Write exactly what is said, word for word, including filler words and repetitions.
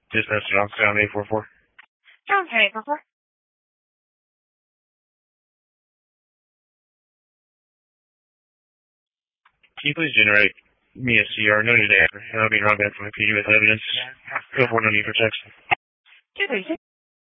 Dispatch Johnstown eight four four. Johnstown eight four four. Can you please generate me a C R? No need to answer. I'll be wrong back from the P D with evidence. Go for no need for text. two three six.